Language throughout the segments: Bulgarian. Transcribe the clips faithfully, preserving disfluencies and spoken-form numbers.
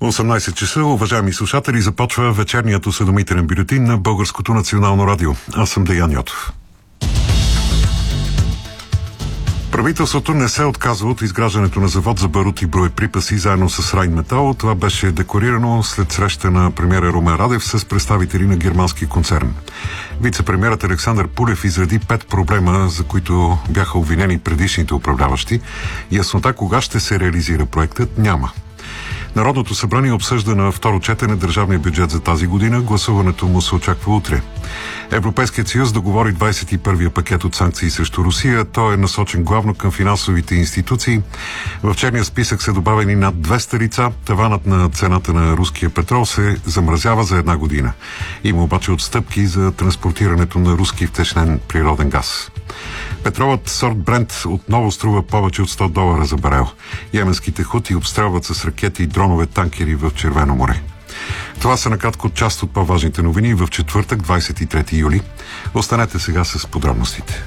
осемнайсет часа, уважаеми слушатели, започва вечерният осведомителен бюлетин на Българското национално радио. Аз съм Деян Йотов. Правителството не се отказва от изграждането на завод за барут и боеприпаси заедно с Райнметал. Това беше декларирано след среща на премиера Румен Радев с представители на германски концерн. Вице-премиерът Александър Пулев изреди пет проблема, за които бяха обвинени предишните управляващи. Яснота кога ще се реализира проектът няма. Народното събрание обсъжда на второ четене държавния бюджет за тази година. Гласуването му се очаква утре. Европейският съюз договори двайсет и първия пакет от санкции срещу Русия. Той е насочен главно към финансовите институции. В черния списък са добавени над двеста лица. Таванът на цената на руския петрол се замразява за една година. Има обаче отстъпки за транспортирането на руски втечнен природен газ. Петролът сорт Брент отново струва повече от сто долара за барел. Йеменските хути обстрелват с ракети и дронове танкери в Червено море. Това са накратко част от по-важните новини в четвъртък, двайсет и трети юли. Останете сега с подробностите.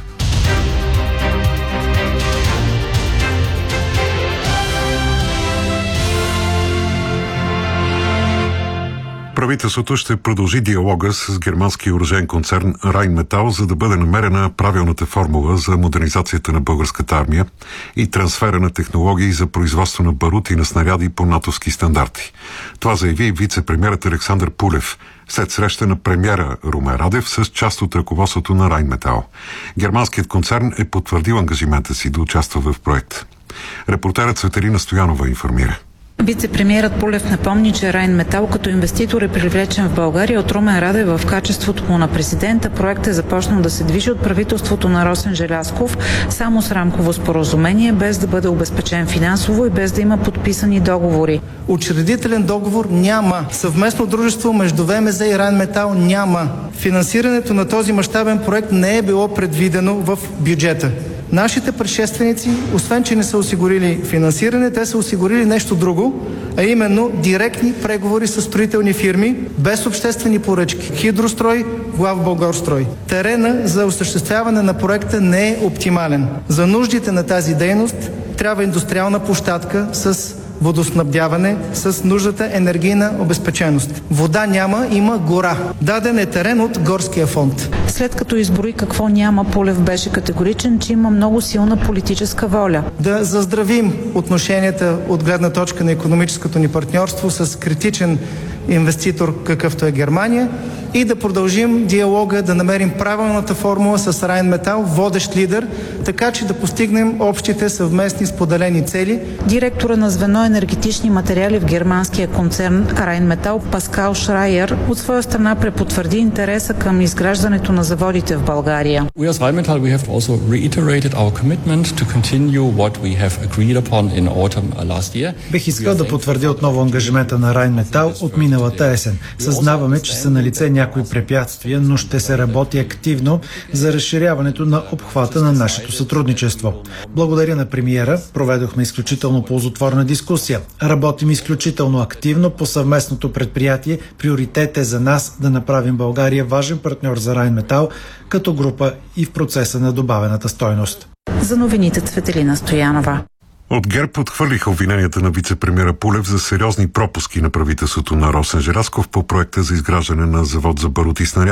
Правителството ще продължи диалога с германския оръжейен концерн Райнметал, за да бъде намерена правилната формула за модернизацията на българската армия и трансфера на технологии за производство на барут и на снаряди по натовски стандарти. Това заяви вице-премиерът Александър Пулев след среща на премиера Румен Радев с част от ръководството на Райнметал. Германският концерн е потвърдил ангажимента си да участва в проект. Репортерът Цветелина Стоянова информира. Вице-премиерът Пулев напомни, че Райнметал като инвеститор е привлечен в България от Румен Радев в качеството му на президента. Проектът е започнал да се движи от правителството на Росен Желязков само с рамково споразумение, без да бъде обезпечен финансово и без да има подписани договори. Учредителен договор няма. Съвместно дружество между ВМЗ и Райнметал няма. Финансирането на този мащабен проект не е било предвидено в бюджета. Нашите предшественици, освен че не са осигурили финансиране, те са осигурили нещо друго, а именно директни преговори с строителни фирми, без обществени поръчки. Хидрострой, Главболгарстрой. Терена за осъществяване на проекта не е оптимален. За нуждите на тази дейност трябва индустриална площадка с водоснабдяване, с нуждата енергийна обезпеченост. Вода няма, има гора. Даден е терен от горския фонд. След като изброи какво няма, Пулев беше категоричен, че има много силна политическа воля. Да заздравим отношенията от гледна точка на икономическото ни партньорство с критичен инвеститор, какъвто е Германия, и да продължим диалога, да намерим правилната формула с Райнметал, водещ лидер, така че да постигнем общите съвместни споделени цели. Директора на звено енергетични материали в германския концерн Райнметал Паскал Шрайер от своя страна препотвърди интереса към изграждането на заводите в България. We as Rheinmetall we have also reiterated our commitment to continue what we have agreed upon in autumn last year. Бих искал да потвърдя отново ангажимента на Райнметал от миналата есен. Съзнаваме, че са налице някои препятствия, но ще се работи активно за разширяването на обхвата на нашето сътрудничество. Благодаря на премиера, проведохме изключително ползотворна дискусия. Работим изключително активно по съвместното предприятие. Приоритет е за нас да направим България важен партньор за Райнметал като група и в процеса на добавената стойност. За новините Цветелина Стоянова. От ГЕРБ отхвърлиха обвиненията на вице-премиера Пулев за сериозни пропуски на правителството на Росен Желязков по проекта за изграждане на завод за барут и снаряди.